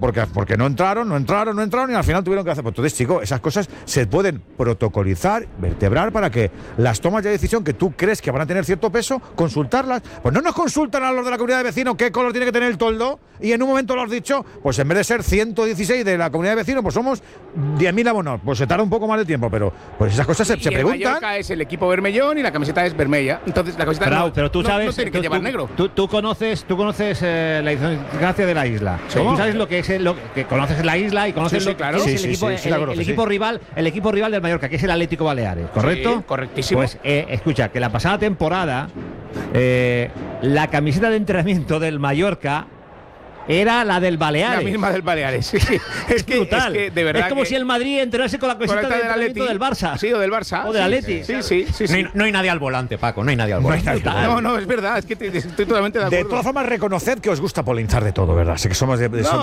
porque no entraron y al final tuvieron que hacer. Pues entonces, chico, esas cosas se pueden protocolizar, vertebrar para que las tomas de decisión que tú crees que van a tener cierto peso, consultarlas. Pues no nos consultan a los de la comunidad de vecinos qué color tiene que tener el toldo y en un momento lo has dicho, pues en vez de ser 116 de la comunidad de vecinos, pues somos 10.000 abonos. Pues se tarda un poco más de tiempo, pero pues esas cosas se preguntan. El Mallorca es el equipo vermellón y la camiseta es vermella. Entonces la camiseta pero tú sabes, no tiene que llevar negro. Tú conoces la idiosincrasia de la isla. Tú sabes lo que es que conoces la isla y conoces claro. el equipo rival del Mallorca, que es el Atlético Baleares, ¿correcto? Sí, correctísimo. Pues escucha, que la pasada temporada la camiseta de entrenamiento del Mallorca era la del Baleares. La misma del Baleares. Sí. Es brutal. Es que de verdad. Es como si el Madrid entrenase con la camiseta de entrenamiento del Barça. Sí, o del Barça. O del Atleti. Sí. No hay nadie al volante, Paco. No hay nadie al volante. No, es verdad. Es que estoy totalmente de acuerdo. De todas formas, reconoced que os gusta polinzar de todo, ¿verdad? Sé que somos de pero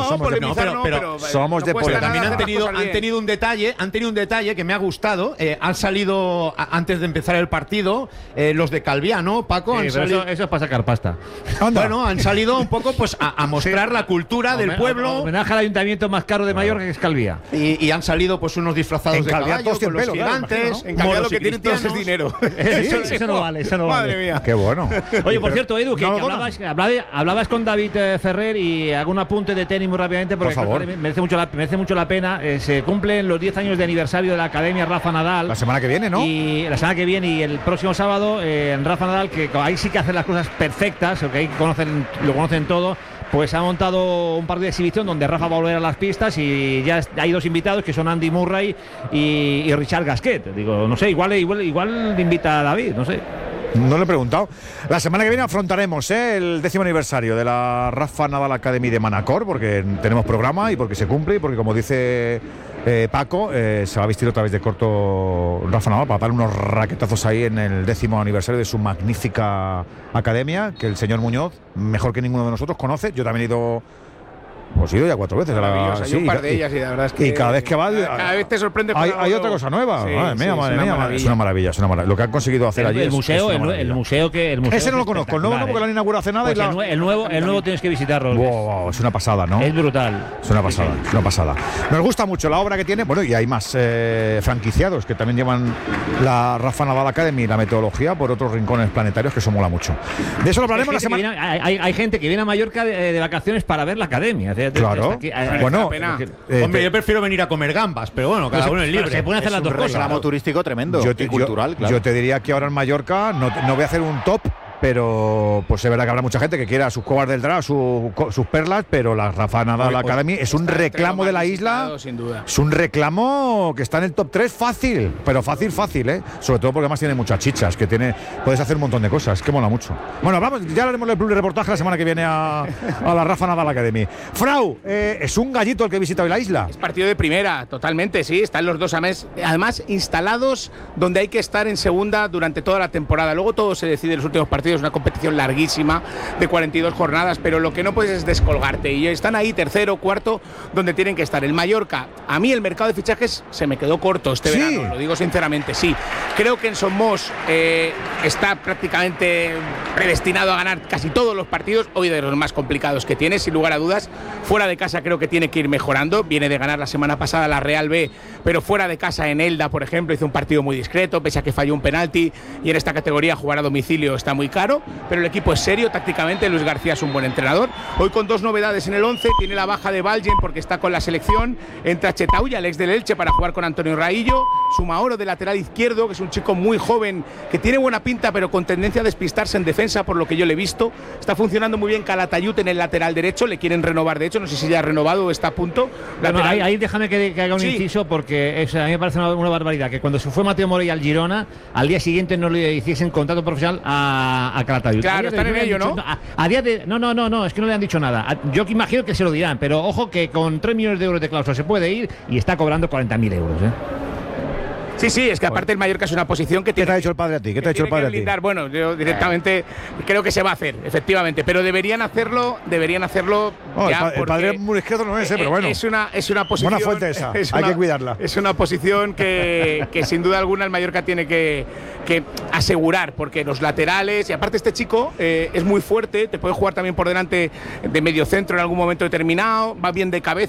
somos de pero también han polinzar. tenido un detalle que me ha gustado. Han salido antes de empezar el partido los de Calviano, Paco. Eso es para sacar pasta. Bueno, han salido un poco pues a mostrar la cultura del pueblo. Homenaje al ayuntamiento más caro de Mallorca, que es Calvía. Y han salido pues unos disfrazados de caballo con los gigantes. En Calviá lo que tienen todos es dinero. Eso no vale. Madre mía. Qué bueno. Oye, por cierto, Edu, que hablabas con David Ferrer y hago un apunte de tenis muy rápidamente porque por favor. Merece mucho la pena. Se cumplen los 10 años de aniversario de la Academia Rafa Nadal. La semana que viene, ¿no? Y la semana que viene y el próximo sábado en Rafa Nadal, que ahí sí que hacen las cosas perfectas, porque ahí lo conocen todo. Pues ha montado un partido de exhibición donde Rafa va a volver a las pistas y ya hay dos invitados que son Andy Murray y Richard Gasquet. Digo, no sé, igual invita a David, no sé. No le he preguntado. La semana que viene afrontaremos el 10º aniversario de la Rafa Nadal Academy de Manacor, porque tenemos programa y porque se cumple y porque, como dice Paco, se va a vestir otra vez de corto Rafa Nadal para dar unos raquetazos ahí en el 10º aniversario de su magnífica academia, que el señor Muñoz, mejor que ninguno de nosotros, conoce. Yo también he ido ya 4 veces. Hay un par de ellas y la verdad es que. Y cada vez que va. Cada vez te sorprende. Hay otra cosa nueva. Sí, madre mía. Es una maravilla. Lo que han conseguido hacer allí. El museo. Ese no lo conozco. El nuevo no, porque lo han inaugurado hace nada. Pues el nuevo tienes que visitarlo. Wow, es una pasada, ¿no? Es brutal. Es una pasada. Nos gusta mucho la obra que tiene. Bueno, y hay más franquiciados que también llevan la Rafa Nadal Academy y la metodología por otros rincones planetarios, que eso mola mucho. De eso lo hablaremos la semana. Hay gente que viene a Mallorca de vacaciones para ver la academia. Claro. Bueno, hombre, yo prefiero venir a comer gambas, pero bueno, cada uno es libre. Se pueden hacer las dos cosas. Es un reclamo turístico tremendo y cultural, claro. Yo te diría que ahora en Mallorca no voy a hacer un top, pero pues es verdad que habrá mucha gente que quiera sus cuevas del drag, sus perlas, pero la Rafa Nadal Academy es un reclamo de la isla. Sin duda. Es un reclamo que está en el top 3 fácil, pero fácil, sobre todo porque además tiene muchas chichas, puedes hacer un montón de cosas, que mola mucho. Bueno, ya haremos el reportaje la semana que viene a la Rafa Nadal Academy. Frau, es un gallito el que visita hoy la isla. Es partido de primera, totalmente, sí. Están los dos además instalados donde hay que estar en segunda durante toda la temporada. Luego todo se decide en los últimos partidos. Es una competición larguísima de 42 jornadas, pero lo que no puedes es descolgarte. Y están ahí tercero, cuarto, donde tienen que estar. El Mallorca, a mí el mercado de fichajes se me quedó corto este verano, lo digo sinceramente, sí. Creo que en Somos está prácticamente predestinado a ganar casi todos los partidos, hoy de los más complicados que tiene, sin lugar a dudas. Fuera de casa creo que tiene que ir mejorando. Viene de ganar la semana pasada la Real B, pero fuera de casa en Elda, por ejemplo, hizo un partido muy discreto, pese a que falló un penalti, y en esta categoría jugar a domicilio está muy caro, pero el equipo es serio tácticamente. Luis García es un buen entrenador. Hoy con dos novedades en el 11, tiene la baja de Balgen porque está con la selección, entra Chetauya, el ex del Elche, para jugar con Antonio Raillo, Sumaoro de lateral izquierdo, que es un chico muy joven, que tiene buena pinta pero con tendencia a despistarse en defensa, por lo que yo le he visto. Está funcionando muy bien Calatayud en el lateral derecho, le quieren renovar, de hecho, no sé si ya ha renovado o está a punto. Bueno, ahí déjame que haga un inciso, porque a mí me parece una barbaridad que cuando se fue Mateo Morey al Girona, al día siguiente no le hiciesen contrato profesional a Calatayud. Claro, están en ello, ¿no? A día de... No, es que no le han dicho nada. Yo que imagino que se lo dirán, pero ojo que con 3 millones de euros de cláusula se puede ir y está cobrando 40.000 euros, Sí, es que aparte el Mallorca es una posición que tiene. ¿Qué te ha dicho el padre a ti? ¿Qué te ha dicho el padre a ti? Bueno, yo directamente creo que se va a hacer, efectivamente, pero deberían hacerlo ya. El padre muy izquierdo no es, pero bueno. Es una posición. Buena fuente esa, hay que cuidarla. Es una posición que sin duda alguna el Mallorca tiene que asegurar, porque los laterales, y aparte este chico es muy fuerte, te puede jugar también por delante de medio centro en algún momento determinado, va bien de cabeza.